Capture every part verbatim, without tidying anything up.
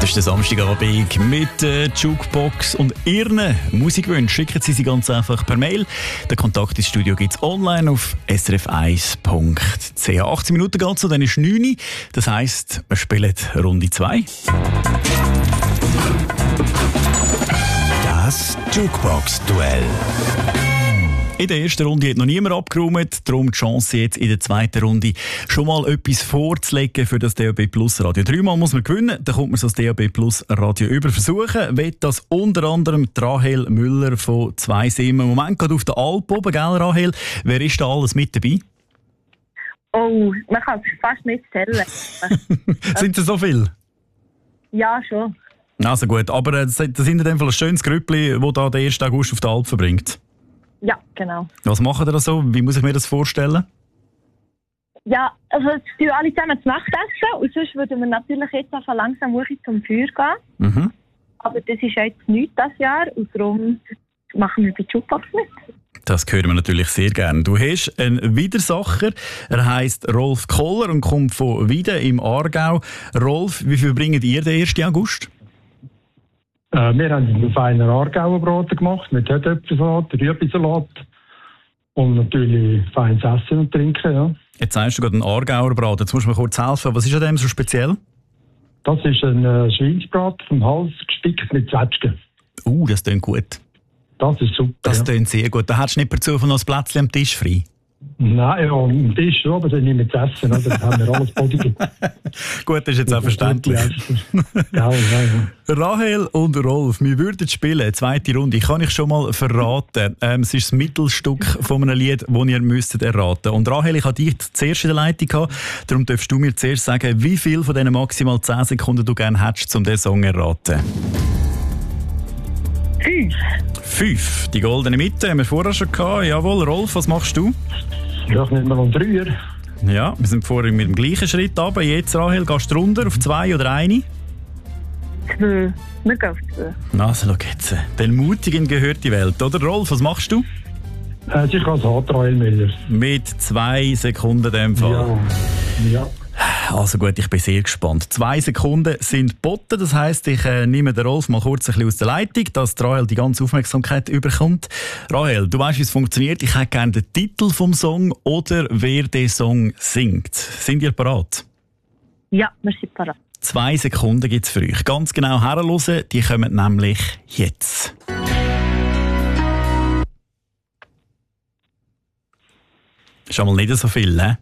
Das ist der Samstagabend mit der Jukebox und Ihren Musikwünschen. Schicken Sie sie ganz einfach per Mail. Den Kontakt ins Studio gibt es online auf s r f eins punkt c h. achtzehn Minuten geht es, dann ist neun Uhr. Das heisst, wir spielen Runde zwei. Das Jukebox-Duell. In der ersten Runde hat noch niemand abgeräumt, darum die Chance jetzt in der zweiten Runde schon mal etwas vorzulegen für das D A B Plus Radio. Dreimal muss man gewinnen, dann kommt man so das D A B Plus Radio über versuchen. Will das unter anderem Rahel Müller von zwei Sim. Im Moment gerade auf der Alp oben, gell Rahel? Wer ist da alles mit dabei? Oh, man kann es fast nicht zählen. Sind es so viele? Ja, schon. Also gut, aber das sind in dem Fall ein schönes Grüppli, das da den ersten August auf der Alp verbringt. Ja, genau. Was machen ihr da so? Wie muss ich mir das vorstellen? Ja, also jetzt tun wir alle zusammen zu Nacht essen und sonst würden wir natürlich jetzt einfach langsam zum Feuer gehen. Mhm. Aber das ist jetzt nichts dieses Jahr und darum machen wir bei Jukebox mit. Das hören wir natürlich sehr gerne. Du hast einen Widersacher, er heisst Rolf Koller und kommt von Wieden im Aargau. Rolf, wie viel verbringt ihr den ersten August? Äh, wir haben einen feinen Aargauer Braten gemacht mit Herdöpfelsalat, Rüeblisalat und natürlich feines Essen und Trinken. Ja. Jetzt sagst du gerade einen Aargauer Braten. Jetzt musst du mir kurz helfen. Was ist an dem so speziell? Das ist ein äh, Schweinsbraten vom Hals gespickt mit Zwetschgen. Uh, das klingt gut. Das ist super. Das klingt ja. sehr gut. Da hättest du nicht per Zufall noch ein Plätzchen am Tisch frei. Nein, ja, am Tisch schon, aber dann nicht mit Essen. Oder? Das haben wir alles Body. Gut, das ist jetzt auch verständlich. Ja, ja, ja. Rahel und Rolf, wir würden spielen, zweite Runde. Kann ich schon mal verraten. Ähm, es ist das Mittelstück von einem Lied, das ihr müsstet erraten. Und Rahel, ich hatte dich zuerst in der Leitung gehabt, darum darfst du mir zuerst sagen, wie viel von diesen maximal zehn Sekunden du gerne hättest, um diesen Song zu erraten. Fünf. Fünf. Die goldene Mitte haben wir vorher schon gehabt. Jawohl, Rolf, was machst du? Ja, ich nehme mal um Dreier. Ja, wir sind vorher mit dem gleichen Schritt runter. Jetzt, Rahel, gehst du runter auf zwei oder eine? Zwei. Wir gehen auf zwei. Also, schau jetzt. Den Mutigen gehört die Welt, oder? Rolf, was machst du? Äh, sicher als Rahel Müller. Mit zwei Sekunden in dem Fall. Ja. Ja. Also gut, ich bin sehr gespannt. Zwei Sekunden sind geboten, das heisst, ich äh, nehme den Rolf mal kurz ein bisschen aus der Leitung, dass die Rahel die ganze Aufmerksamkeit überkommt. Rahel, du weißt, wie es funktioniert. Ich hätte gerne den Titel vom Song oder wer den Song singt. Sind ihr bereit? Ja, wir sind bereit. Zwei Sekunden gibt es für euch. Ganz genau herhören, die kommen nämlich jetzt. Ist einmal nicht so viel, ne?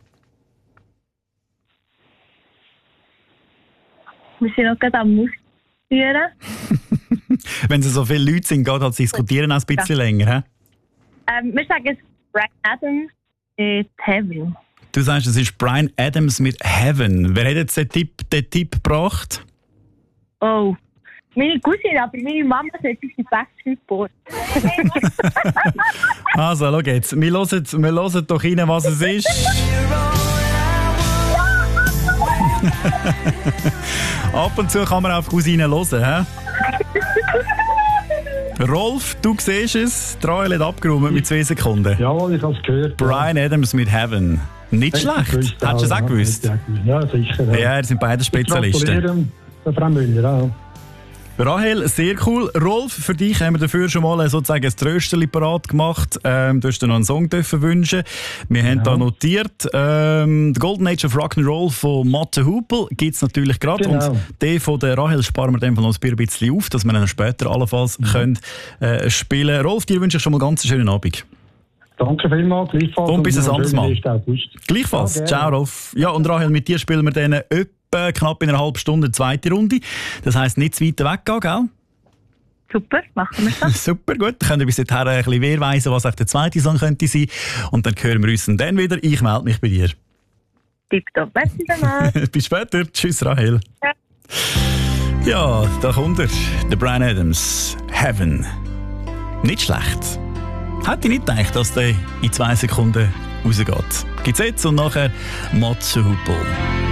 Wir sind noch gerade am Musik führen. Wenn es so viele Leute sind, geht das Diskutieren auch ein bisschen ja. länger. He? Ähm, wir sagen es Bryan Adams mit Heaven. Du sagst, es ist Bryan Adams mit Heaven. Wer hat jetzt den Tipp, den Tipp gebracht? Oh, meine Cousine, aber meine Mama sagt, sie sind Backstreet Boys. Also, schau jetzt. Wir hören, wir hören doch rein, was es ist. Ab und zu kann man auf Cousine hören. He? Rolf, du siehst es. Die Rahel hat abgeräumt mit zwei Sekunden. Jawohl, ich habe es gehört. Bryan ja. Adams mit Heaven. Nicht ich schlecht. Gewusst, hättest du es auch gewusst? Ja, sicher. Ja, ja, sind beide Spezialisten. Frau Müller, ja. Rahel, sehr cool. Rolf, für dich haben wir dafür schon mal sozusagen ein Trösterli parat gemacht. Ähm, du hast dir noch einen Song dürfen wünschen. Wir haben ja. da notiert, ähm, The Golden Age of Rock'n'Roll von Mathe Hupel gibt es natürlich gerade. Genau. Und den von der Rahel sparen wir dem Fall noch ein bisschen auf, dass wir dann später allenfalls mhm. können, äh, spielen können. Rolf, dir wünsche ich schon mal ganz einen schönen Abend. Danke vielmals, gleichfalls. Und bis ein anderes Mal. Gleichfalls. Ja, ciao, Rolf. Ja, und Rahel, mit dir spielen wir dann etwa knapp in einer halben Stunde eine zweite Runde. Das heisst, nicht zu weit weggehen, gell? Super, machen wir das. Super, gut. Dann können wir bis dahin ein bisschen wehrweisen, was auch der zweite Song könnte sein. Und dann hören wir uns dann wieder. Ich melde mich bei dir. Tipptopp. Merci vielmals. Bis später. Tschüss, Rahel. Ja. Ja, da kommt er. Der Bryan Adams. Heaven. Nicht schlecht. Hätte ich nicht gedacht, dass der in zwei Sekunden rausgeht. Gibt's jetzt und nachher Matze Hupel.